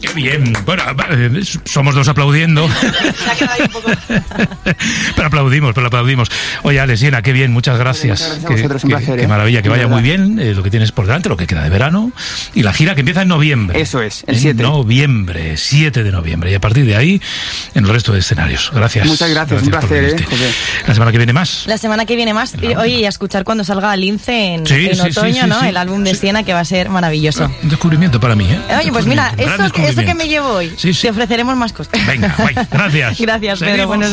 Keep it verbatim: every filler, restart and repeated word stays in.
Qué bien. Bueno, somos dos aplaudiendo. Se ha quedado ahí un poco. Pero aplaudimos, pero aplaudimos. Oye, Alex, Siena, qué bien, muchas gracias. Muchas gracias a Qué, vosotros, un qué, placer, qué ¿eh? maravilla, que De vaya verdad. muy bien eh, lo que tienes por delante, lo que queda de verano. Y la gira que empieza en noviembre. Eso es, el En siete. noviembre, siete de noviembre. Y a partir de ahí, en el resto de escenarios. Gracias. Muchas gracias, un por placer, venirte. ¿eh, José? La semana que viene más. La semana que viene más. Y, oye, y a escuchar cuando salga Lince en, Sí, en sí, otoño, sí, sí, ¿no? sí. El álbum de Sí. Siena, que va a ser maravilloso. Un descubrimiento para mí, ¿eh? Oye, pues mira, Descubrimiento, un gran eso, eso que descubrimiento. me llevo hoy. Sí, sí. Te ofreceremos más cosas. Venga, guay. Gracias. Gracias, Pedro. Seguimos. Buenos